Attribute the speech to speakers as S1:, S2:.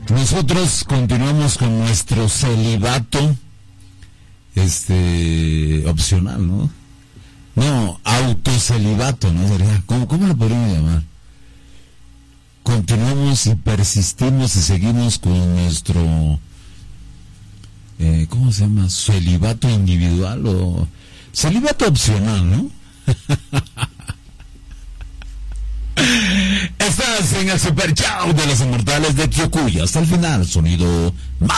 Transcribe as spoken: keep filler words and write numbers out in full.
S1: Nosotros continuamos con nuestro celibato, este, opcional, ¿no? No, autocelibato, ¿no? Sería, ¿cómo, cómo lo podríamos llamar? Continuamos y persistimos y seguimos con nuestro, eh, ¿cómo se llama? Celibato individual o celibato opcional, ¿no? Estás en el Super Show de los Inmortales de Kyokuya. Hasta el final, sonido más